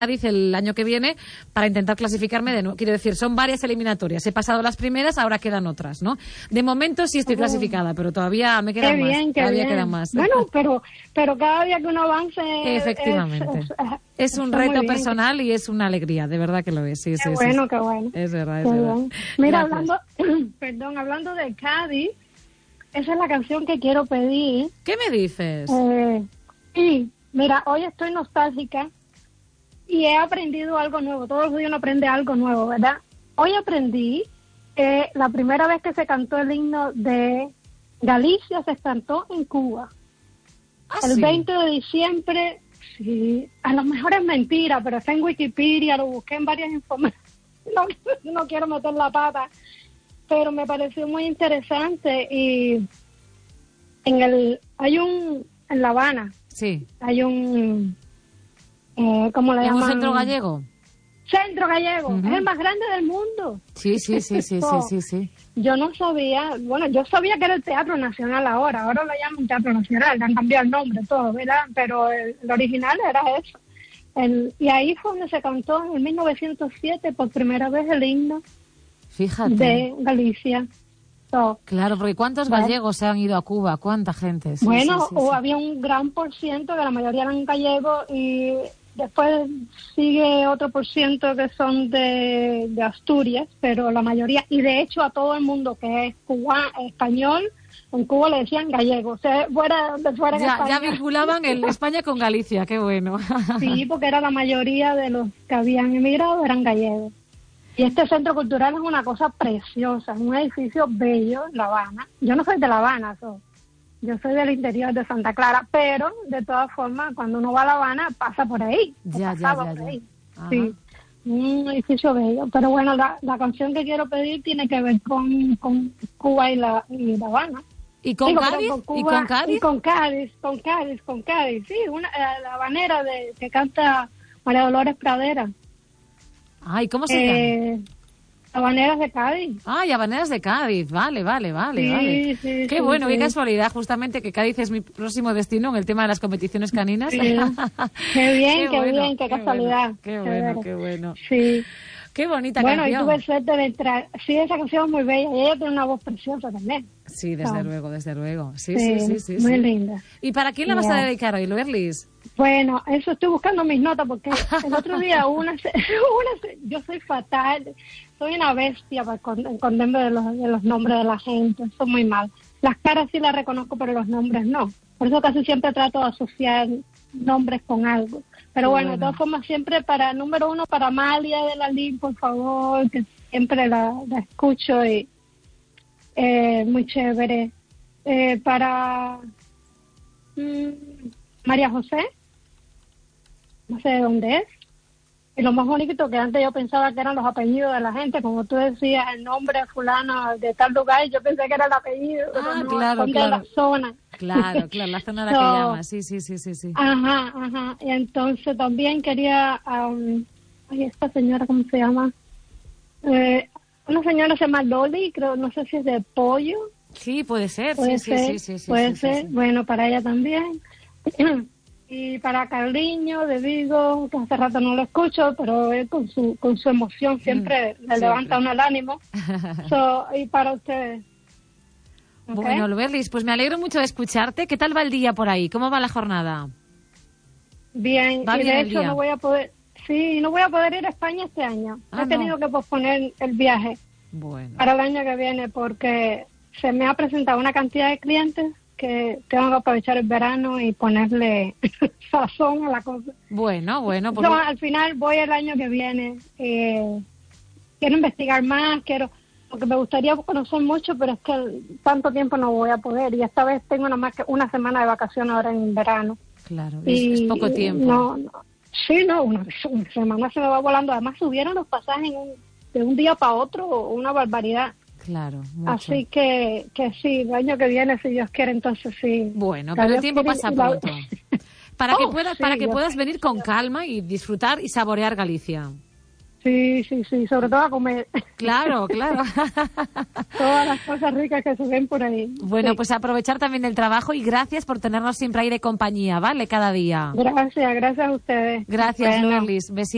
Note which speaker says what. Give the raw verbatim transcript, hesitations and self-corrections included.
Speaker 1: Cádiz el año que viene para intentar clasificarme de nuevo. Quiero decir, son varias eliminatorias. He pasado las primeras, ahora quedan otras, ¿no? De momento sí estoy clasificada, pero todavía me quedan
Speaker 2: qué bien,
Speaker 1: más.
Speaker 2: Qué
Speaker 1: todavía
Speaker 2: bien.
Speaker 1: quedan más.
Speaker 2: Bueno, pero pero cada día que uno avance
Speaker 1: efectivamente.
Speaker 2: Es,
Speaker 1: es, es un reto personal y es una alegría, de verdad que lo es. Sí,
Speaker 2: qué
Speaker 1: sí,
Speaker 2: bueno,
Speaker 1: sí,
Speaker 2: qué bueno.
Speaker 1: Es verdad, es
Speaker 2: qué
Speaker 1: verdad.
Speaker 2: Bien. Mira,
Speaker 1: Gracias.
Speaker 2: hablando, perdón, hablando de Cádiz, esa es la canción que quiero pedir.
Speaker 1: ¿Qué me dices?
Speaker 2: Eh, y mira, hoy estoy nostálgica y he aprendido algo nuevo. Todos los días uno aprende algo nuevo, ¿verdad? Hoy aprendí que la primera vez que se cantó el himno de Galicia se cantó en Cuba.
Speaker 1: ¿Ah,
Speaker 2: el
Speaker 1: sí?
Speaker 2: veinte de diciembre, sí, a lo mejor es mentira, pero está en Wikipedia, lo busqué en varias informaciones. No, no quiero meter la pata, pero me pareció muy interesante. Y en el hay un en La Habana,
Speaker 1: Sí.
Speaker 2: hay un eh, ¿cómo le
Speaker 1: ¿En
Speaker 2: llaman?
Speaker 1: un centro gallego?
Speaker 2: Centro Gallego,
Speaker 1: Uh-huh.
Speaker 2: es el más grande del mundo.
Speaker 1: Sí, sí, sí, sí, sí, sí, sí.
Speaker 2: Yo no sabía, bueno, yo sabía que era el Teatro Nacional ahora, ahora lo llaman Teatro Nacional, le han cambiado el nombre, todo, ¿verdad? Pero el, el original era eso. El, y ahí fue donde se cantó en mil novecientos siete por primera vez el himno
Speaker 1: Fíjate.
Speaker 2: de Galicia. So,
Speaker 1: claro, porque ¿cuántos
Speaker 2: ¿verdad?
Speaker 1: gallegos se han ido a Cuba? ¿Cuánta gente? Sí,
Speaker 2: bueno,
Speaker 1: sí, sí,
Speaker 2: o
Speaker 1: sí.
Speaker 2: había un gran por ciento, que la mayoría eran gallegos, y después sigue otro por ciento que son de, de Asturias, pero la mayoría, y de hecho a todo el mundo que es cubano, español, en Cuba le decían gallego, o sea, fuera de fuera en
Speaker 1: Ya,
Speaker 2: España.
Speaker 1: ya vinculaban el España con Galicia, qué bueno.
Speaker 2: Sí, porque era la mayoría de los que habían emigrado eran gallegos. Y este centro cultural es una cosa preciosa, es un edificio bello en La Habana. Yo no soy de La Habana, so. Yo soy del interior de Santa Clara, pero de todas formas, cuando uno va a La Habana, pasa por ahí.
Speaker 1: Ya, ya, ya,
Speaker 2: por
Speaker 1: ya.
Speaker 2: ahí.
Speaker 1: Ajá.
Speaker 2: Sí, un edificio bello. Pero bueno, la, la canción que quiero pedir tiene que ver con, con Cuba y La, y La Habana.
Speaker 1: ¿Y con
Speaker 2: Digo,
Speaker 1: Cádiz?
Speaker 2: con Cuba,
Speaker 1: ¿Y con Cádiz?
Speaker 2: Y con Cádiz, con Cádiz, con Cádiz. Sí, una, eh, la habanera de, que canta María Dolores Pradera.
Speaker 1: Ay, ¿cómo se llama?
Speaker 2: Eh, Habaneras de Cádiz.
Speaker 1: Ay, Habaneras de Cádiz, vale, vale, vale,
Speaker 2: Sí,
Speaker 1: vale.
Speaker 2: sí,
Speaker 1: Qué
Speaker 2: sí,
Speaker 1: bueno,
Speaker 2: sí.
Speaker 1: qué casualidad, justamente que Cádiz es mi próximo destino en el tema de las competiciones caninas.
Speaker 2: Sí. Qué bien, qué,
Speaker 1: bueno,
Speaker 2: bien, qué, casualidad.
Speaker 1: Bueno, qué bueno, qué bueno.
Speaker 2: Sí.
Speaker 1: Qué bonita
Speaker 2: bueno,
Speaker 1: canción.
Speaker 2: y tuve suerte de entrar. Sí, esa canción es muy bella y ella tiene una voz preciosa también.
Speaker 1: Sí, desde
Speaker 2: No.
Speaker 1: luego, desde luego. Sí,
Speaker 2: Sí,
Speaker 1: sí, sí, sí.
Speaker 2: muy
Speaker 1: sí.
Speaker 2: linda.
Speaker 1: ¿Y para quién la vas
Speaker 2: Yeah.
Speaker 1: a dedicar hoy, Loerlis?
Speaker 2: Bueno, eso estoy buscando mis notas porque el otro día una, se- una se- yo soy fatal, soy una bestia para con- esconderme de los, de los nombres de la gente, soy muy mal. Las caras sí las reconozco, pero los nombres no. Por eso casi siempre trato de asociar nombres con algo. Pero
Speaker 1: Qué
Speaker 2: bueno,
Speaker 1: bueno.
Speaker 2: de todas formas, siempre para, número uno, para Amalia de la Lin, por favor, que siempre la, la escucho y eh, muy chévere. Eh, para mm, María José, no sé de dónde es. Y lo más bonito que antes yo pensaba que eran los apellidos de la gente, como tú decías, el nombre de fulano de tal lugar, yo pensé que era el apellido,
Speaker 1: Ah,
Speaker 2: pero no,
Speaker 1: claro,
Speaker 2: son
Speaker 1: claro.
Speaker 2: de la zona.
Speaker 1: Claro, claro, la zona a la
Speaker 2: So,
Speaker 1: que llamas. Sí, sí, sí, sí, sí.
Speaker 2: Ajá, ajá. Y entonces también quería, um, ay, esta señora, ¿cómo se llama? Eh, una señora se llama Loli, creo, no sé si es de Pollo.
Speaker 1: Sí, puede ser.
Speaker 2: Puede
Speaker 1: sí,
Speaker 2: ser,
Speaker 1: sí, sí, sí,
Speaker 2: puede
Speaker 1: sí, sí,
Speaker 2: ser.
Speaker 1: sí.
Speaker 2: Bueno, para ella también. Y para Carliño de Vigo, que hace rato no lo escucho, pero él con su con su emoción siempre
Speaker 1: Mm,
Speaker 2: le
Speaker 1: siempre.
Speaker 2: levanta uno el ánimo. So, y para ustedes. ¿Ok?
Speaker 1: Bueno, Loerlis, pues me alegro mucho de escucharte. ¿Qué tal va el día por ahí? ¿Cómo va la jornada?
Speaker 2: Bien,
Speaker 1: Va
Speaker 2: y
Speaker 1: bien
Speaker 2: de
Speaker 1: el
Speaker 2: hecho
Speaker 1: día.
Speaker 2: no voy a poder, sí, no voy a poder ir a España este año.
Speaker 1: Ah,
Speaker 2: He tenido
Speaker 1: no.
Speaker 2: que posponer el viaje
Speaker 1: Bueno.
Speaker 2: para el año que viene porque se me ha presentado una cantidad de clientes que tengo que aprovechar el verano y ponerle sazón a la cosa.
Speaker 1: Bueno, bueno, pues
Speaker 2: So, al final voy el año que viene. Eh, quiero investigar más, quiero, porque me gustaría conocer mucho, pero es que tanto tiempo no voy a poder. Y esta vez tengo nada más que una semana de vacaciones ahora en verano.
Speaker 1: claro, es,
Speaker 2: Y
Speaker 1: es poco tiempo.
Speaker 2: No, no. Sí, no, una, una semana se me va volando. Además subieron los pasajes en un, de un día para otro, una barbaridad.
Speaker 1: Claro, mucho.
Speaker 2: Así que, que sí, el año que viene, si Dios quiere, entonces sí.
Speaker 1: Bueno,
Speaker 2: Que
Speaker 1: pero el
Speaker 2: Dios
Speaker 1: tiempo
Speaker 2: quiere
Speaker 1: pasa
Speaker 2: y la-
Speaker 1: pronto. Para que
Speaker 2: Oh,
Speaker 1: puedas,
Speaker 2: sí,
Speaker 1: para que
Speaker 2: yo
Speaker 1: puedas
Speaker 2: sé.
Speaker 1: venir con calma y disfrutar y saborear Galicia.
Speaker 2: Sí, sí, sí, sobre todo a comer
Speaker 1: Claro, claro.
Speaker 2: todas las cosas ricas que se ven por ahí.
Speaker 1: Bueno,
Speaker 2: Sí.
Speaker 1: pues aprovechar también el trabajo y gracias por tenernos siempre ahí de compañía, ¿vale? Cada día.
Speaker 2: Gracias, gracias a ustedes.
Speaker 1: Gracias,
Speaker 2: Bueno.
Speaker 1: Loerlis. Besitos.